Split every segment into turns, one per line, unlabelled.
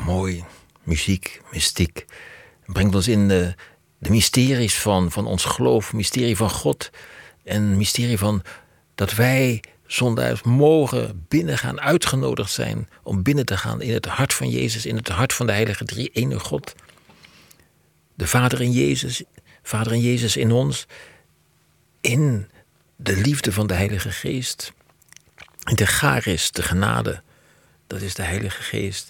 mooi. Muziek, mystiek. Brengt ons in de mysteries van ons geloof. Mysterie van God. En mysterie van dat wij zondaars mogen binnengaan, uitgenodigd zijn om binnen te gaan in het hart van Jezus, in het hart van de heilige drie-ene God. De Vader in Jezus in ons, in de liefde van de Heilige Geest. In de charis, de genade, dat is de Heilige Geest.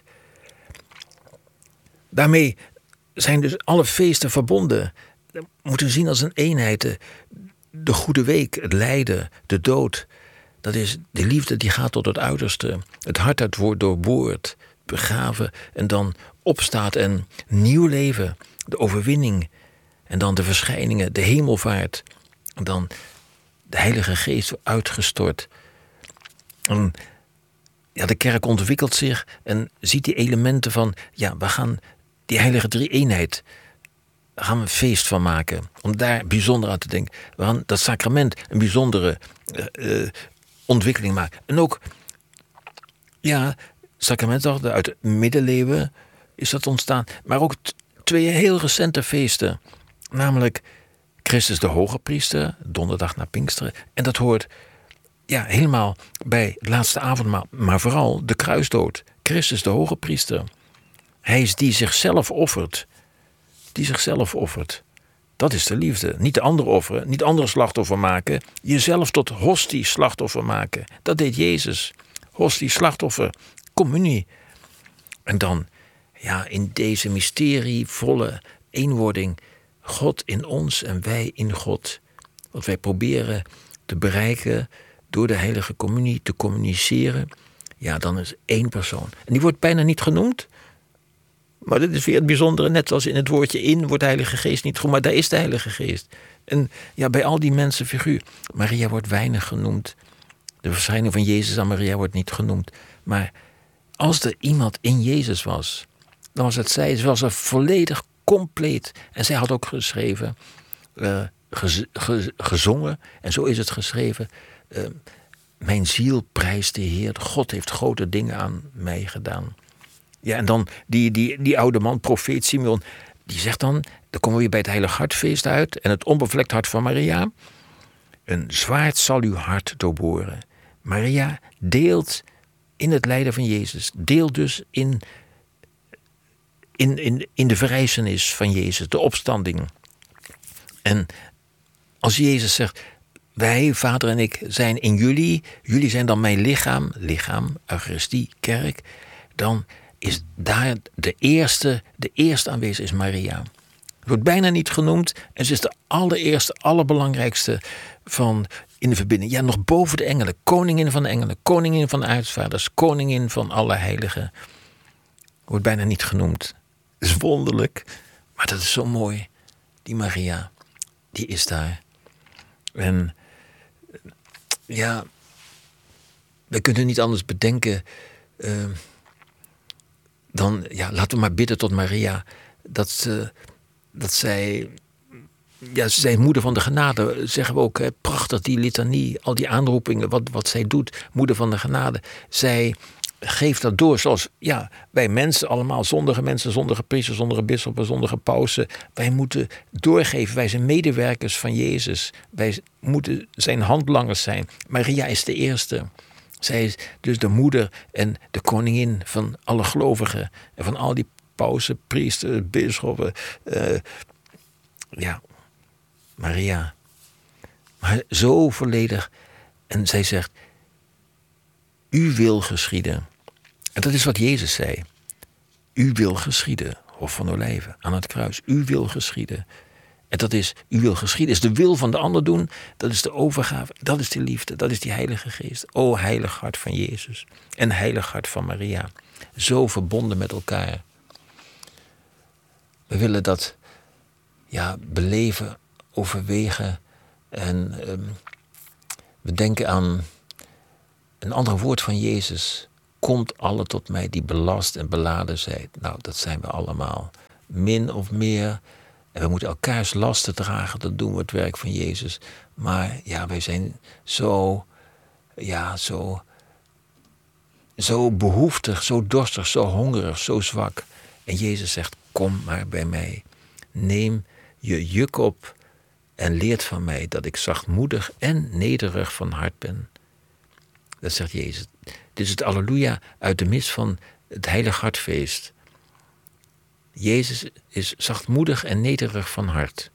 Daarmee zijn dus alle feesten verbonden. We moeten zien als een eenheid. De Goede Week, het lijden, de dood. Dat is de liefde die gaat tot het uiterste. Het hart dat wordt doorboord, begraven en dan opstaat en nieuw leven. De overwinning en dan de verschijningen, de hemelvaart. En dan de Heilige Geest uitgestort. En ja, de kerk ontwikkelt zich en ziet die elementen van, ja, we gaan die heilige drie-eenheid, daar gaan we een feest van maken. Om daar bijzonder aan te denken. We gaan dat sacrament een bijzondere ontwikkeling maken. En ook, ja, sacramentsdag uit de middeleeuwen is dat ontstaan. Maar ook twee heel recente feesten. Namelijk Christus de Hoge Priester, donderdag na Pinksteren. En dat hoort ja, helemaal bij het laatste avondmaal. Maar vooral de kruisdood. Christus de Hoge Priester. Hij is die zichzelf offert. Die zichzelf offert. Dat is de liefde. Niet de andere offeren, niet andere slachtoffer maken. Jezelf tot hostie slachtoffer maken. Dat deed Jezus. Hostie slachtoffer, communie. En dan, ja, in deze mysterievolle eenwording, God in ons en wij in God. Wat wij proberen te bereiken door de heilige communie te communiceren. Ja, dan is één persoon. En die wordt bijna niet genoemd. Maar dat is weer het bijzondere. Net als in het woordje in wordt de Heilige Geest niet genoemd. Maar daar is de Heilige Geest. En ja, bij al die mensen figuur. Maria wordt weinig genoemd. De verschijning van Jezus aan Maria wordt niet genoemd. Maar als er iemand in Jezus was, dan was het zij. Ze was er volledig compleet. En zij had ook geschreven, gezongen. En zo is het geschreven. Mijn ziel prijst de Heer. God heeft grote dingen aan mij gedaan. Ja, en dan die oude man, profeet Simeon, die zegt dan komen we weer bij het Heilig Hartfeest uit en het onbevlekt hart van Maria. Een zwaard zal uw hart doorboren. Maria deelt in het lijden van Jezus. Deelt dus in de verrijzenis van Jezus, de opstanding. En als Jezus zegt, wij, Vader en ik, zijn in jullie zijn dan mijn lichaam, Eucharistie, kerk, dan is daar de eerste aanwezig is Maria. Wordt bijna niet genoemd en ze is de allereerste, allerbelangrijkste van in de verbinding. Ja, nog boven de engelen, koningin van de engelen, koningin van de aartsvaders, koningin van alle heiligen. Wordt bijna niet genoemd. Dat is wonderlijk, maar dat is zo mooi. Die Maria, die is daar. En ja, we kunnen niet anders bedenken dan, ja, laten we maar bidden tot Maria dat zij, ja, ze zijn moeder van de genade, zeggen we ook, hè, prachtig die litanie, al die aanroepingen, wat zij doet, moeder van de genade. Zij geeft dat door, zoals ja, wij mensen allemaal, zondige mensen, zondige priesters, zondige bisschoppen, zondige pausen, wij moeten doorgeven, wij zijn medewerkers van Jezus, wij moeten zijn handlangers zijn. Maria is de eerste. Zij is dus de moeder en de koningin van alle gelovigen. En van al die pausen, priesters, bisschoppen. Ja, Maria. Maar zo volledig. En zij zegt, u wil geschieden. En dat is wat Jezus zei. U wil geschieden. Hof van Olijven, aan het kruis. U wil geschieden. En dat is, u wil geschieden, is de wil van de ander doen. Dat is de overgave, dat is die liefde, dat is die Heilige Geest. O heilig hart van Jezus en heilig hart van Maria. Zo verbonden met elkaar. We willen dat ja, beleven, overwegen. En we denken aan een ander woord van Jezus. Komt alle tot mij die belast en beladen zijn. Nou, dat zijn we allemaal. Min of meer. En we moeten elkaars lasten dragen, dat doen we het werk van Jezus. Maar ja, wij zijn zo zo behoeftig, zo dorstig, zo hongerig, zo zwak. En Jezus zegt, kom maar bij mij. Neem je juk op en leert van mij dat ik zachtmoedig en nederig van hart ben. Dat zegt Jezus. Dit is het Alleluia uit de mis van het Heilig Hartfeest. Jezus is zachtmoedig en nederig van hart.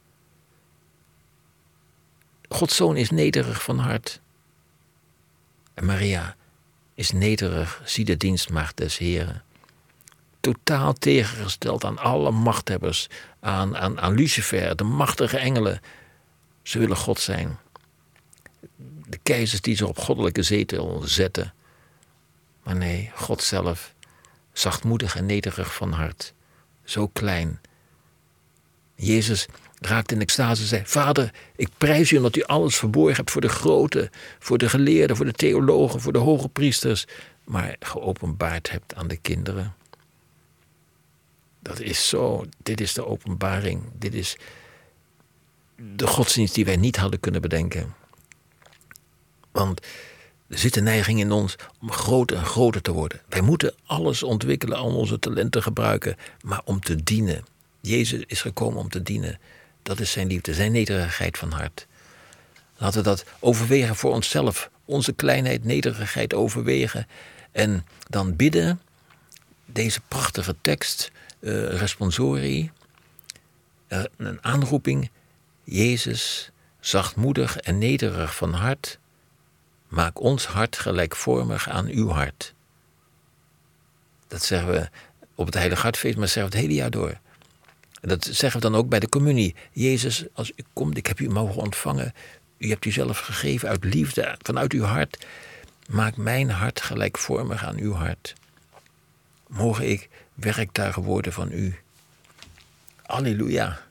Gods Zoon is nederig van hart. En Maria is nederig, zie de dienstmaagd des Heren. Totaal tegengesteld aan alle machthebbers, aan Lucifer, de machtige engelen. Ze willen God zijn. De keizers die zich op goddelijke zetel zetten. Maar nee, God zelf, zachtmoedig en nederig van hart. Zo klein. Jezus raakte in extase en zei, Vader, ik prijs u omdat u alles verborgen hebt voor de groten, voor de geleerden, voor de theologen, voor de hoge priesters, maar geopenbaard hebt aan de kinderen. Dat is zo, dit is de openbaring, dit is de godsdienst die wij niet hadden kunnen bedenken. Want er zit een neiging in ons om groter en groter te worden. Wij moeten alles ontwikkelen, al onze talenten gebruiken, maar om te dienen. Jezus is gekomen om te dienen. Dat is zijn liefde, zijn nederigheid van hart. Laten we dat overwegen voor onszelf. Onze kleinheid, nederigheid overwegen. En dan bidden, deze prachtige tekst, responsori, een aanroeping. Jezus, zachtmoedig en nederig van hart, maak ons hart gelijkvormig aan uw hart. Dat zeggen we op het Heilig Hartfeest, maar dat zeggen we het hele jaar door. En dat zeggen we dan ook bij de communie. Jezus, als u komt, ik heb u mogen ontvangen. U hebt u zelf gegeven uit liefde, vanuit uw hart. Maak mijn hart gelijkvormig aan uw hart. Mogen ik werktuigen worden van u. Halleluja.